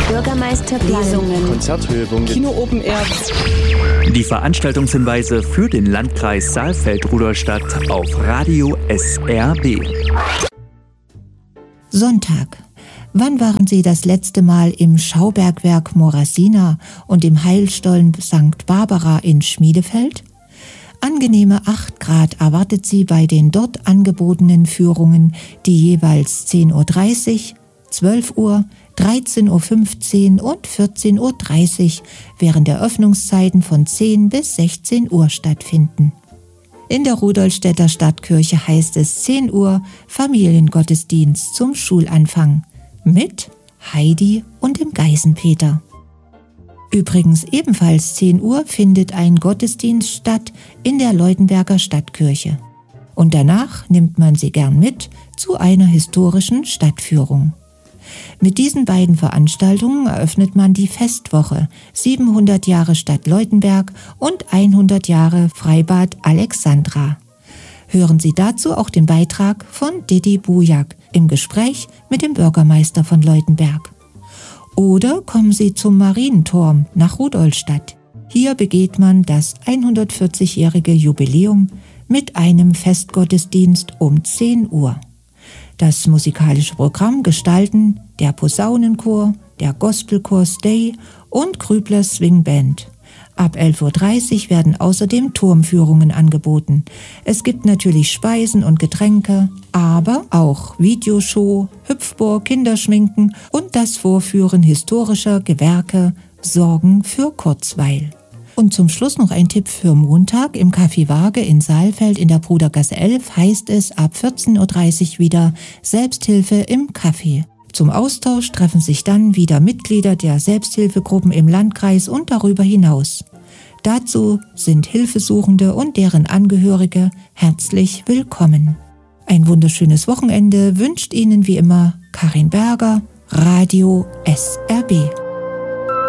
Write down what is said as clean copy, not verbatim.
Bürgermeisterplanungen, Konzerthörungen, Kino Open Air. Die Veranstaltungshinweise für den Landkreis Saalfeld-Rudolstadt auf Radio SRB. Sonntag. Wann waren Sie das letzte Mal im Schaubergwerk Morasina und im Heilstollen St. Barbara in Schmiedefeld? Angenehme 8 Grad erwartet Sie bei den dort angebotenen Führungen, die jeweils 10:30 Uhr, 12 Uhr, 13:15 Uhr und 14:30 Uhr während der Öffnungszeiten von 10 bis 16 Uhr stattfinden. In der Rudolstädter Stadtkirche heißt es 10 Uhr Familiengottesdienst zum Schulanfang mit Heidi und dem Geißenpeter. Übrigens ebenfalls 10 Uhr findet ein Gottesdienst statt in der Leutenberger Stadtkirche. Und danach nimmt man sie gern mit zu einer historischen Stadtführung. Mit diesen beiden Veranstaltungen eröffnet man die Festwoche 700 Jahre Stadt Leutenberg und 100 Jahre Freibad Alexandra. Hören Sie dazu auch den Beitrag von Didi Bujak im Gespräch mit dem Bürgermeister von Leutenberg. Oder kommen Sie zum Marienturm nach Rudolstadt. Hier begeht man das 140-jährige Jubiläum mit einem Festgottesdienst um 10 Uhr. Das musikalische Programm gestalten der Posaunenchor, der Gospelchor Stay und Grübler Swing Band. Ab 11:30 Uhr werden außerdem Turmführungen angeboten. Es gibt natürlich Speisen und Getränke, aber auch Videoshow, Hüpfburg, Kinderschminken und das Vorführen historischer Gewerke sorgen für Kurzweil. Und zum Schluss noch ein Tipp für Montag. Im Café Waage in Saalfeld in der Brudergasse 11 heißt es ab 14:30 Uhr wieder Selbsthilfe im Café. Zum Austausch treffen sich dann wieder Mitglieder der Selbsthilfegruppen im Landkreis und darüber hinaus. Dazu sind Hilfesuchende und deren Angehörige herzlich willkommen. Ein wunderschönes Wochenende wünscht Ihnen wie immer Karin Berger, Radio SRB.